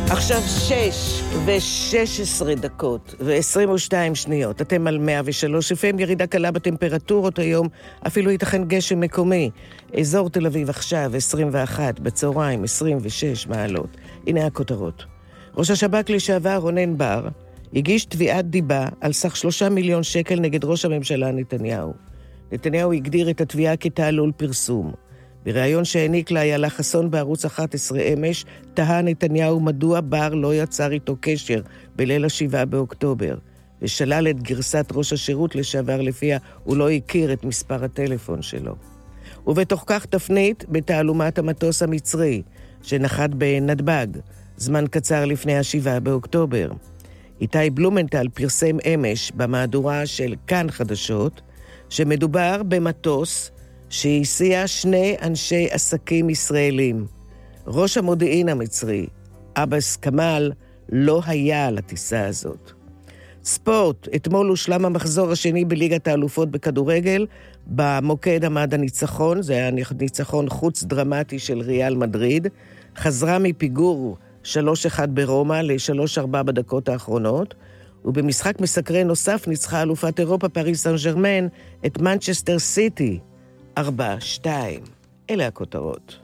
עכשיו 6:16 ו22 שניות. אתם על 103 FM, ירידה קלה בטמפרטורות היום, אפילו ייתכן גשם מקומי. אזור תל אביב עכשיו 21, בצהריים 26 מעלות. הנה הכותרות. ראש השב"כ לשעבר רונן בר הגיש תביעת דיבה על סך 3 מיליון שקל נגד ראש הממשלה נתניהו. נתניהו הגדיר את התביעה כתעלול פרסום. בריאיון שהעניק לה איילה חסון בערוץ 11 אמש, תהה נתניהו מדוע בר לא יצר איתו קשר בליל 7 באוקטובר, ושלל את גרסת ראש השירות לשעבר לפיה הוא לא הכיר את מספר הטלפון שלו. ובתוך כך תפנית בתעלומת המטוס המצרי, שנחת בנתב"ג, זמן קצר לפני 7 באוקטובר. איתי בלומנטל פרסם אמש במהדורה של כאן חדשות, שמדובר במטוס שהסיע 2 אנשי עסקים ישראלים. ראש המודיעין המצרי, אבס כמאל, לא היה על הטיסה הזאת. ספורט, אתמול הושלם המחזור השני בליגת האלופות בכדורגל, במוקד עמד הניצחון, זה היה ניצחון חוץ דרמטי של ריאל מדריד, חזרה מפיגור 3-1 ברומא ל-3-4 בדקות האחרונות, ובמשחק מסקרן נוסף ניצחה אלופת אירופה פריס סן ז'רמן את מנצ'סטר סיטי 4-2. אלה הכותרות.